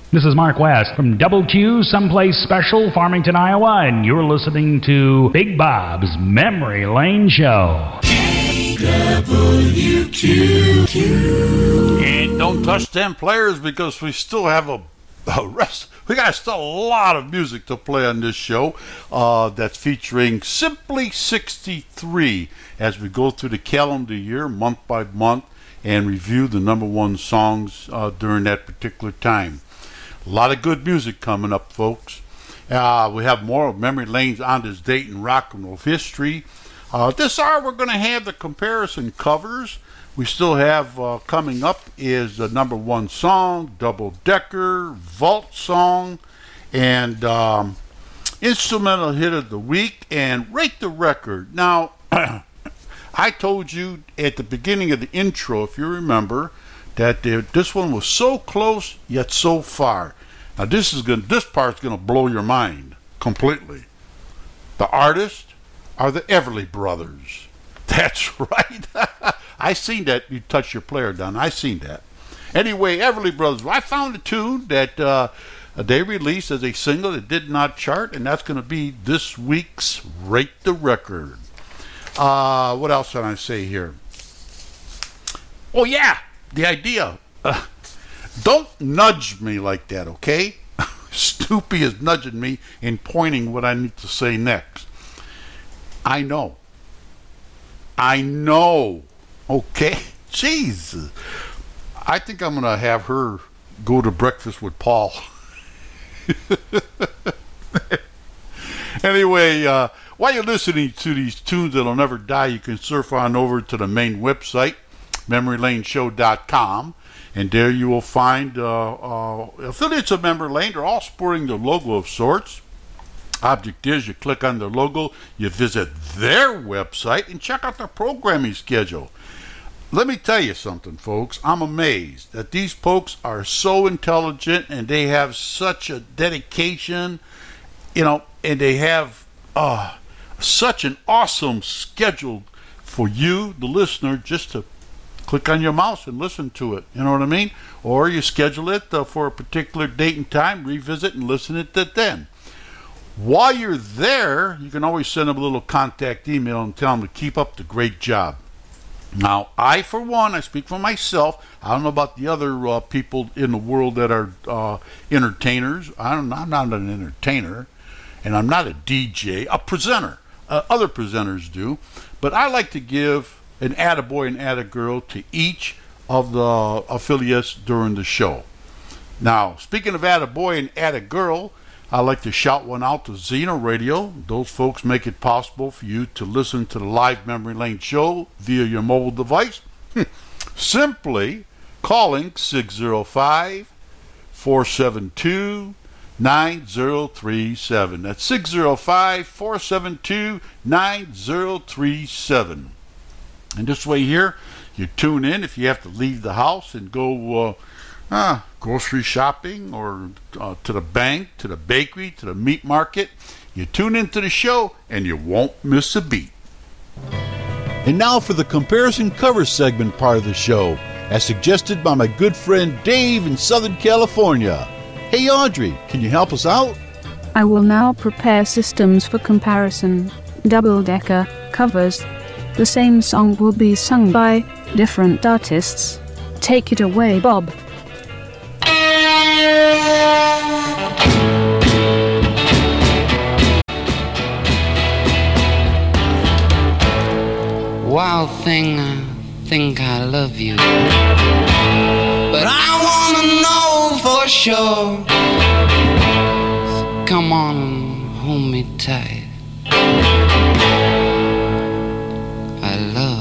This is Mark West from Double Q, Someplace Special, Farmington, Iowa, and you're listening to Big Bob's Memory Lane Show. KWQQ. And don't touch them players because we still have a rest. We got still a lot of music to play on this show that's featuring Simply 63 as we go through the calendar year month by month and review the number one songs during that particular time. A lot of good music coming up, folks. We have more of Memory Lane's On This Date in Rock and Roll History. This hour we're going to have the comparison covers. We still have coming up is the number one song, Double Decker, Vault Song, and Instrumental Hit of the Week, and Rate the Record. Now, I told you at the beginning of the intro, if you remember, that this one was so close yet so far. Now this part's gonna blow your mind completely. The artists are the Everly Brothers. That's right. I seen that. You touch your player down. I seen that. Anyway, Everly Brothers. I found a tune that they released as a single that did not chart, and that's going to be this week's Rate the Record. What else can I say here? Oh yeah, the idea. Don't nudge me like that, okay? Snoopy is nudging me and pointing what I need to say next. I know. Okay? Jesus. I think I'm going to have her go to breakfast with Paul. Anyway, while you're listening to these tunes that'll never die, you can surf on over to the main website, MemoryLaneShow.com, and there you will find affiliates of Memory Lane. They're all sporting the logo of sorts. Object is, you click on the logo, you visit their website, and check out their programming schedule. Let me tell you something, folks. I'm amazed that these folks are so intelligent and they have such a dedication, and they have such an awesome schedule for you, the listener, just to click on your mouse and listen to it. You know what I mean? Or you schedule it for a particular date and time, revisit and listen to it then. While you're there, you can always send them a little contact email and tell them to keep up the great job. Now, I, for one, I speak for myself. I don't know about the other people in the world that are entertainers. I'm not an entertainer, and I'm not a DJ, a presenter. Other presenters do. But I like to give an attaboy and attagirl to each of the affiliates during the show. Now, speaking of attaboy and attagirl, I like to shout one out to Xeno Radio. Those folks make it possible for you to listen to the live Memory Lane show via your mobile device. Simply calling 605-472-9037. That's 605-472-9037. And this way here, you tune in if you have to leave the house and go grocery shopping or to the bank, to the bakery, to the meat market. You tune into the show and you won't miss a beat. And now for the comparison cover segment part of the show, as suggested by my good friend Dave in Southern California. Hey Audrey, can you help us out? I will now prepare systems for comparison, double-decker covers. The same song will be sung by different artists. Take it away, Bob. Wild thing, I think I love you, but I wanna know for sure. So come on and hold me tight. I love